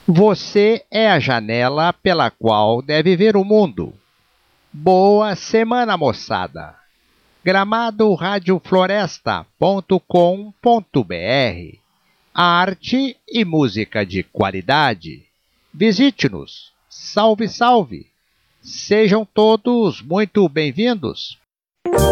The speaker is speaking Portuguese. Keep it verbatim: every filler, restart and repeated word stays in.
Você é a janela pela qual deve ver o mundo. Boa semana, moçada! gramado rádio floresta ponto com ponto br Arte e música de qualidade. Visite-nos. Salve, salve! Sejam todos muito bem-vindos.